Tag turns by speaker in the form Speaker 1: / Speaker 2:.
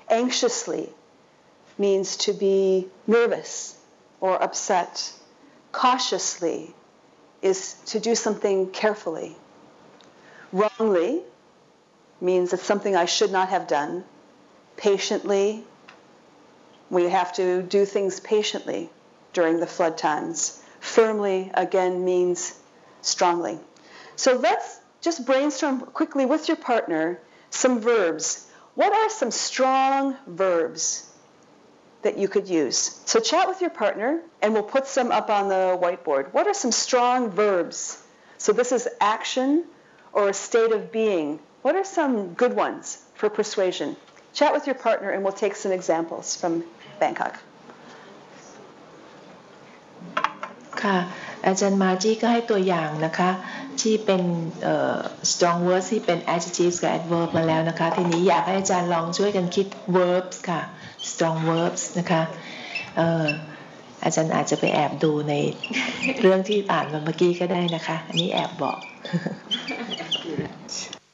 Speaker 1: Anxiously means to be nervous or upset. Cautiously is to do something carefully. Wrongly means it's something I should not have done. Patiently, we have to do things patiently during the flood times. Firmly, again, means strongly. So let's just brainstorm quickly with your partner some verbs. What are some strong verbs that you could use? So chat with your partner, and we'll put some up on the whiteboard. What are some strong verbs? So this is action or a state of being. What are some good ones for persuasion? Chat with your partner, and we'll take some examples from Bangkok.
Speaker 2: ค่ะอาจารย์มาจี้ก็ให้ตัวอย่างนะคะที่เป็นstrong words ที่เป็น adjectives กับ adverb มาแล้วนะคะทีนี้อยากให้อาจารย์ลองช่วยกันคิด verbs ค่ะ strong verbs นะคะอาจารย์อาจจะไปแอบดูในเรื่องที่อ่านมาเมื่อกี้ก็ได้นะคะอันนี้แอบบอก